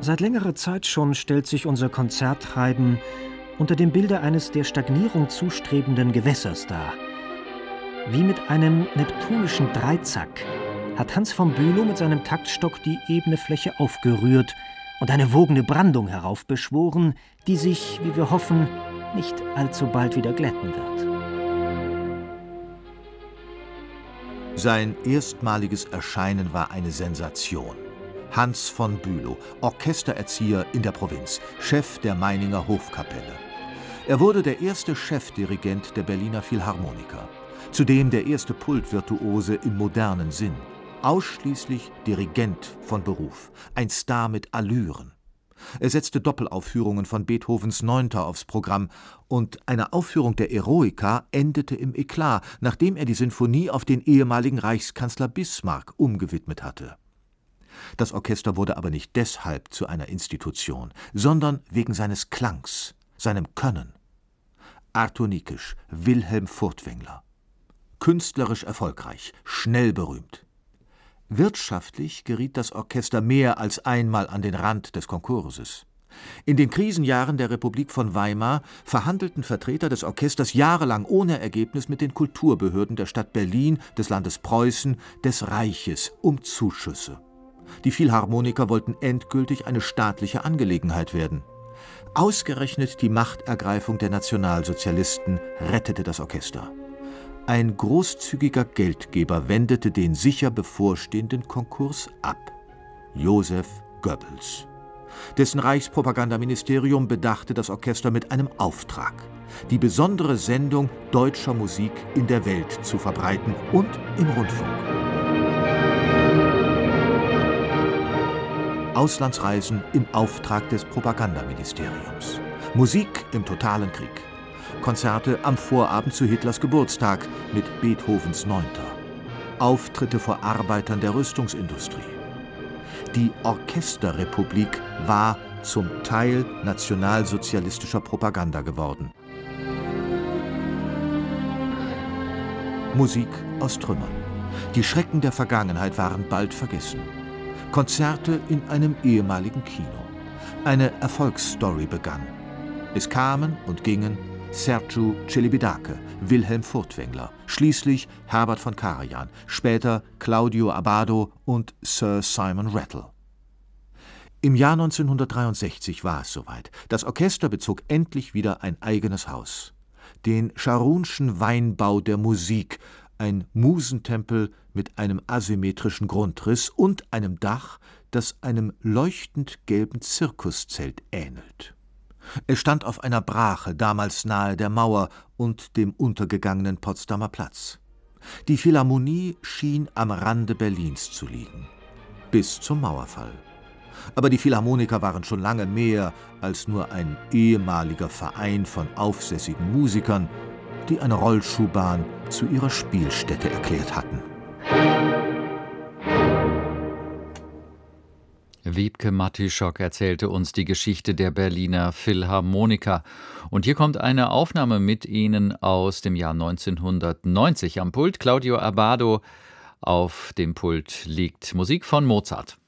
Seit längerer Zeit schon stellt sich unser Konzerttreiben unter dem Bilde eines der Stagnierung zustrebenden Gewässers dar. Wie mit einem neptunischen Dreizack hat Hans von Bülow mit seinem Taktstock die ebene Fläche aufgerührt und eine wogende Brandung heraufbeschworen, die sich, wie wir hoffen, nicht allzu bald wieder glätten wird. Sein erstmaliges Erscheinen war eine Sensation. Hans von Bülow, Orchestererzieher in der Provinz, Chef der Meininger Hofkapelle. Er wurde der erste Chefdirigent der Berliner Philharmoniker. Zudem der erste Pultvirtuose im modernen Sinn. Ausschließlich Dirigent von Beruf, ein Star mit Allüren. Er setzte Doppelaufführungen von Beethovens Neunter aufs Programm und eine Aufführung der Eroica endete im Eklat, nachdem er die Sinfonie auf den ehemaligen Reichskanzler Bismarck umgewidmet hatte. Das Orchester wurde aber nicht deshalb zu einer Institution, sondern wegen seines Klangs, seinem Können. Arthur Nikisch, Wilhelm Furtwängler. Künstlerisch erfolgreich, schnell berühmt. Wirtschaftlich geriet das Orchester mehr als einmal an den Rand des Konkurses. In den Krisenjahren der Republik von Weimar verhandelten Vertreter des Orchesters jahrelang ohne Ergebnis mit den Kulturbehörden der Stadt Berlin, des Landes Preußen, des Reiches um Zuschüsse. Die Philharmoniker wollten endgültig eine staatliche Angelegenheit werden. Ausgerechnet die Machtergreifung der Nationalsozialisten rettete das Orchester. Ein großzügiger Geldgeber wendete den sicher bevorstehenden Konkurs ab: Joseph Goebbels. Dessen Reichspropagandaministerium bedachte das Orchester mit einem Auftrag: die besondere Sendung deutscher Musik in der Welt zu verbreiten und im Rundfunk. Auslandsreisen im Auftrag des Propagandaministeriums. Musik im totalen Krieg. Konzerte am Vorabend zu Hitlers Geburtstag mit Beethovens Neunter. Auftritte vor Arbeitern der Rüstungsindustrie. Die Orchesterrepublik war zum Teil nationalsozialistischer Propaganda geworden. Musik aus Trümmern. Die Schrecken der Vergangenheit waren bald vergessen. Konzerte in einem ehemaligen Kino. Eine Erfolgsstory begann. Es kamen und gingen Sergiu Celibidache, Wilhelm Furtwängler, schließlich Herbert von Karajan, später Claudio Abbado und Sir Simon Rattle. Im Jahr 1963 war es soweit. Das Orchester bezog endlich wieder ein eigenes Haus. Den Scharunschen Weinbau der Musik, ein Musentempel mit einem asymmetrischen Grundriss und einem Dach, das einem leuchtend gelben Zirkuszelt ähnelt. Es stand auf einer Brache, damals nahe der Mauer und dem untergegangenen Potsdamer Platz. Die Philharmonie schien am Rande Berlins zu liegen. Bis zum Mauerfall. Aber die Philharmoniker waren schon lange mehr als nur ein ehemaliger Verein von aufsässigen Musikern, die eine Rollschuhbahn zu ihrer Spielstätte erklärt hatten. Wiebke Matyschock erzählte uns die Geschichte der Berliner Philharmoniker. Und hier kommt eine Aufnahme mit ihnen aus dem Jahr 1990. Am Pult Claudio Abbado, auf dem Pult liegt Musik von Mozart.